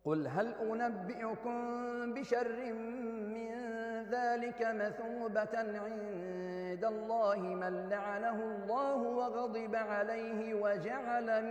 قل هل أنبئكم بشر من ذلك مثوبة عند الله من لعنه الله وغضب عليه وجعل